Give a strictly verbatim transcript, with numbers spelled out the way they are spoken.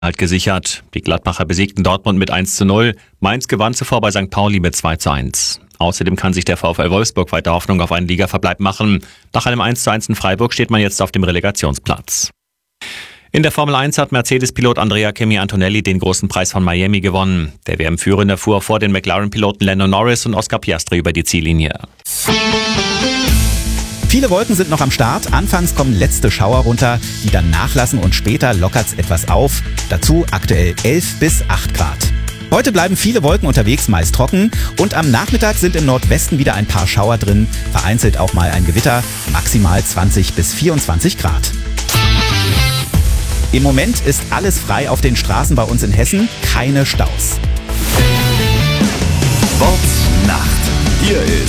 Halt gesichert. Die Gladbacher besiegten Dortmund mit eins zu null. Mainz gewann zuvor bei Sankt Pauli mit zwei zu eins. Außerdem kann sich der VfL Wolfsburg weiter Hoffnung auf einen Ligaverbleib machen. Nach einem eins zu eins in Freiburg steht man jetzt auf dem Relegationsplatz. In der Formel eins hat Mercedes-Pilot Andrea Kimi Antonelli den großen Preis von Miami gewonnen. Der W M-Führende fuhr vor den McLaren-Piloten Lando Norris und Oscar Piastri über die Ziellinie. Viele Wolken sind noch am Start. Anfangs kommen letzte Schauer runter, die dann nachlassen und später lockert's etwas auf. Dazu aktuell elf bis acht Grad. Heute bleiben viele Wolken unterwegs, meist trocken. Und am Nachmittag sind im Nordwesten wieder ein paar Schauer drin. Vereinzelt auch mal ein Gewitter. Maximal zwanzig bis vierundzwanzig Grad. Im Moment ist alles frei auf den Straßen bei uns in Hessen. Keine Staus. Sport Nacht. Hier ist